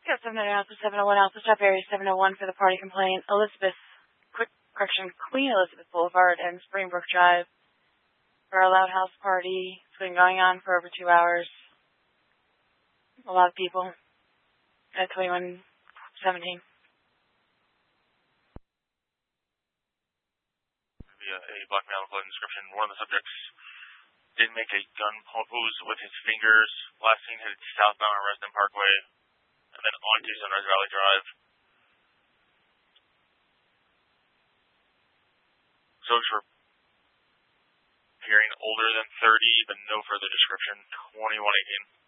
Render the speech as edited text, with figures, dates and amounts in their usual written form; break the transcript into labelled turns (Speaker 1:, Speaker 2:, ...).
Speaker 1: Got 700 Alpha, 701 Alpha, stop area 701 for the party complaint. Queen Elizabeth Boulevard and Springbrook Drive for a loud house party. It's been going on for over 2 hours. A lot of people at 2117.
Speaker 2: A black male with description. One of the subjects did make a gun pose with his fingers. Last seen headed southbound on Resident Parkway and then onto Sunrise Valley Drive. Folks were appearing older than 30, but no further description. 2118.